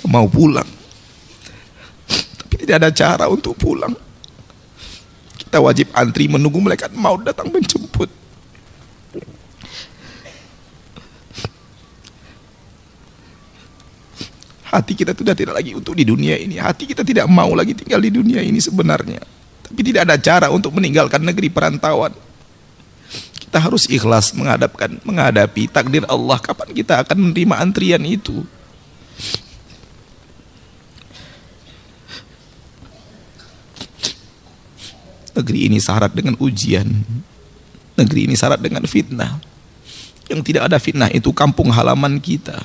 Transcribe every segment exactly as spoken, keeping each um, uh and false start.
kita mau pulang, tapi tidak ada cara untuk pulang. Kita wajib antri menunggu malaikat maut datang menjemput. Hati kita sudah tidak lagi untuk di dunia ini. Hati kita tidak mau lagi tinggal di dunia ini sebenarnya. Tapi tidak ada cara untuk meninggalkan negeri perantauan. Kita harus ikhlas menghadapkan, menghadapi takdir Allah. Kapan kita akan menerima antrian itu? Negeri ini syarat dengan ujian. Negeri ini syarat dengan fitnah. Yang tidak ada fitnah itu kampung halaman kita.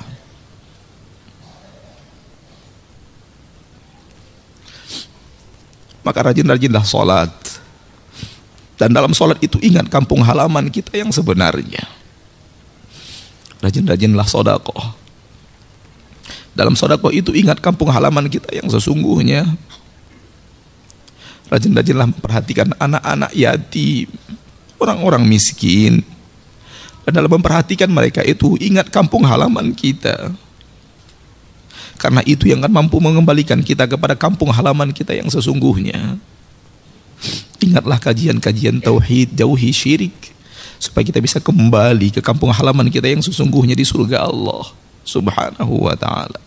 Maka rajin-rajinlah sholat. Dan dalam sholat itu ingat kampung halaman kita yang sebenarnya. Rajin-rajinlah sedekah. Dalam sedekah itu ingat kampung halaman kita yang sesungguhnya. Rajin-rajinlah memperhatikan anak-anak yatim, orang-orang miskin. Dan dalam memperhatikan mereka itu ingat kampung halaman kita. Karena itu yang akan mampu mengembalikan kita kepada kampung halaman kita yang sesungguhnya. Ingatlah kajian-kajian tauhid, jauhi syirik, supaya kita bisa kembali ke kampung halaman kita yang sesungguhnya di surga Allah Subhanahu wa ta'ala.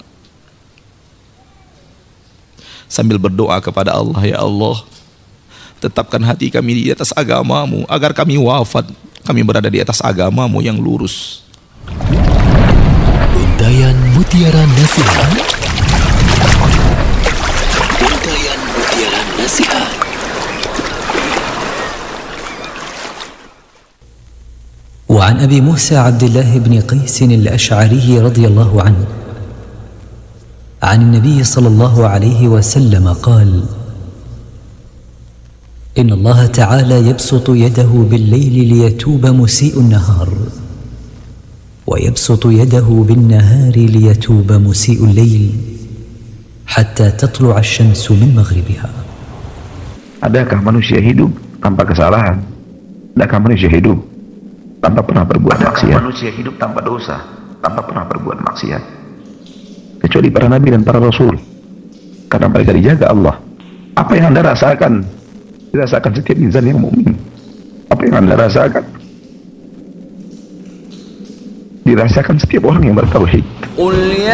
Sambil berdoa kepada Allah, ya Allah, tetapkan hati kami di atas agamamu, agar kami wafat, kami berada di atas agamamu yang lurus. Untayan Mutiara Nasihat. Untayan Mutiara Nasihat. وعن أبي موسى عبد الله بن قيس الأشعري رضي الله عنه عن النبي صلى الله عليه وسلم قال: إن الله تعالى يبسط يده بالليل ليتوب مسيء النهار، ويبسط يده بالنهار ليتوب مسيء الليل حتى تطلع الشمس من مغربها. Adakah manusia hidup tanpa kesalahan? Adakah manusia hidup tanpa pernah berbuat Adakah maksiat? Manusia hidup tanpa dosa, tanpa pernah berbuat maksiat? Kecuali para nabi dan para rasul, karena mereka dijaga Allah. Apa yang Anda rasakan dirasakan setiap insan yang mukmin. Apa yang Anda rasakan dirasakan setiap orang yang bertauhid.